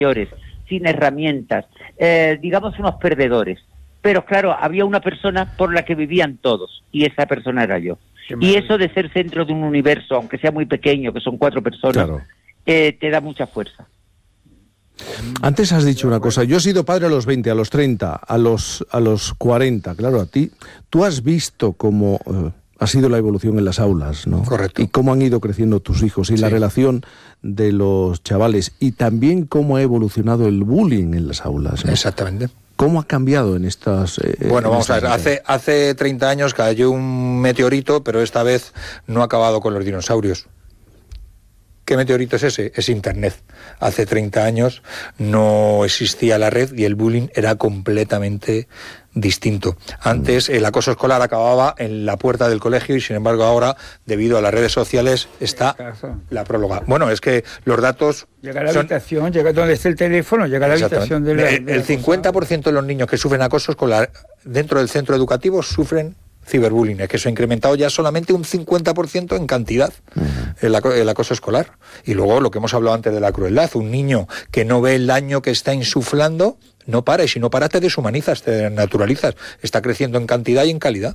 sin herramientas, digamos unos perdedores. Pero claro, había una persona por la que vivían todos, y esa persona era yo. Y eso de ser centro de un universo, aunque sea muy pequeño, que son 4 personas, claro, te da mucha fuerza. Antes has dicho una cosa, yo he sido padre a los 20, a los 30, a los 40, claro, tú has visto cómo ha sido la evolución en las aulas, ¿no? Correcto. Y cómo han ido creciendo tus hijos y la relación de los chavales, y también cómo ha evolucionado el bullying en las aulas, ¿no? Exactamente. ¿Cómo ha cambiado en estas...? Bueno, vamos a ver, hace 30 años cayó un meteorito, pero esta vez no ha acabado con los dinosaurios. ¿Qué meteorito es ese? Es Internet. Hace 30 años no existía la red y el bullying era completamente distinto. Antes el acoso escolar acababa en la puerta del colegio y sin embargo ahora, debido a las redes sociales, está la próloga. Bueno, es que los datos... Llega a la habitación, llega donde está el teléfono, llega a la habitación de el 50% de los niños que sufren acoso escolar dentro del centro educativo sufren ciberbullying, es que se ha incrementado ya solamente un 50% en cantidad el acoso escolar. Y luego lo que hemos hablado antes de la crueldad, un niño que no ve el daño que está insuflando, no para, y si no para te deshumanizas, te naturalizas, está creciendo en cantidad y en calidad.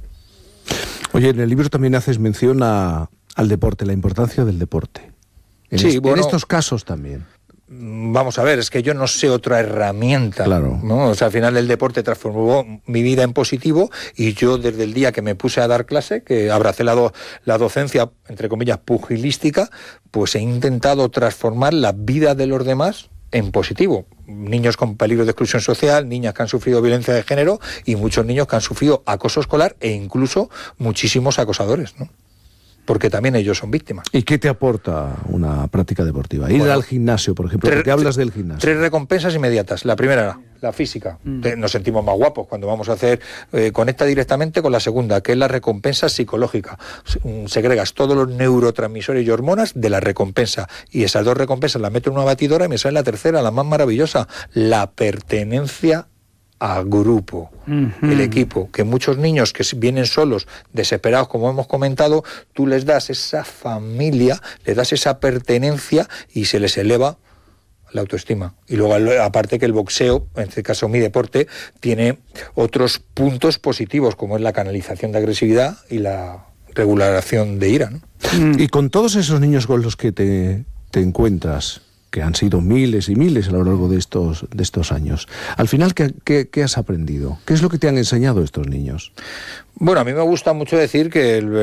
Oye, en el libro también haces mención al deporte, la importancia del deporte. En estos casos también. Vamos a ver, es que yo no sé otra herramienta, claro, ¿no? O sea, al final el deporte transformó mi vida en positivo y yo desde el día que me puse a dar clase, que abracé la docencia, entre comillas, pugilística, pues he intentado transformar la vida de los demás en positivo. Niños con peligro de exclusión social, niñas que han sufrido violencia de género y muchos niños que han sufrido acoso escolar e incluso muchísimos acosadores, ¿no? Porque también ellos son víctimas. ¿Y qué te aporta una práctica deportiva? Ir al gimnasio, por ejemplo, porque hablas del gimnasio. 3 recompensas inmediatas. La primera, la física. Nos sentimos más guapos cuando vamos a hacer... conecta directamente con la segunda, que es la recompensa psicológica. Segregas todos los neurotransmisores y hormonas de la recompensa. Y esas 2 recompensas las meto en una batidora y me sale la tercera, la más maravillosa. La pertenencia a grupo, el equipo, que muchos niños que vienen solos, desesperados, como hemos comentado, tú les das esa familia, les das esa pertenencia y se les eleva la autoestima. Y luego, aparte que el boxeo, en este caso mi deporte, tiene otros puntos positivos, como es la canalización de agresividad y la regulación de ira, ¿no? Y con todos esos niños con los que te encuentras, que han sido miles y miles a lo largo de estos años. Al final, ¿qué has aprendido? ¿Qué es lo que te han enseñado estos niños? Bueno, a mí me gusta mucho decir que el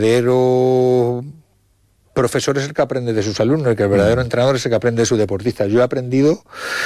verdadero profesor es el que aprende de sus alumnos, y que el verdadero entrenador es el que aprende de sus deportistas. Yo he aprendido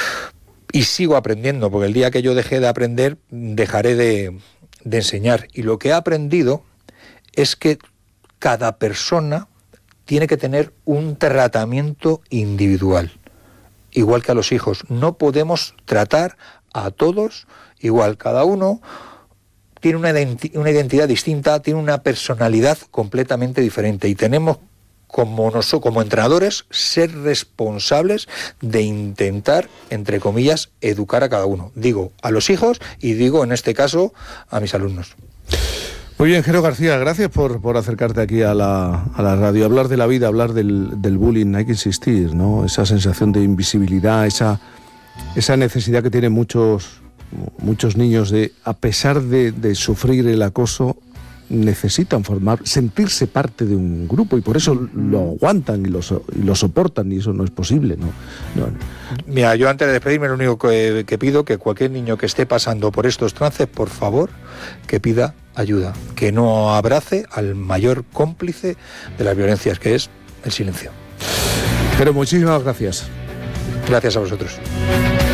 y sigo aprendiendo, porque el día que yo deje de aprender, dejaré de enseñar. Y lo que he aprendido es que cada persona tiene que tener un tratamiento individual, igual que a los hijos. No podemos tratar a todos igual. Cada uno tiene una identidad distinta, tiene una personalidad completamente diferente y tenemos como entrenadores ser responsables de intentar, entre comillas, educar a cada uno. Digo a los hijos y digo en este caso a mis alumnos. Muy bien, Jero García, gracias por acercarte aquí a la radio, hablar de la vida, hablar del bullying. Hay que insistir, ¿no? Esa sensación de invisibilidad, esa necesidad que tienen muchos niños de, a pesar de sufrir el acoso, necesitan sentirse parte de un grupo, y por eso lo aguantan y lo soportan, y eso no es posible, ¿no? Mira, yo antes de despedirme, lo único que pido, que cualquier niño que esté pasando por estos trances, por favor, que pida ayuda, que no abrace al mayor cómplice de las violencias, que es el silencio. Pero muchísimas gracias. Gracias a vosotros.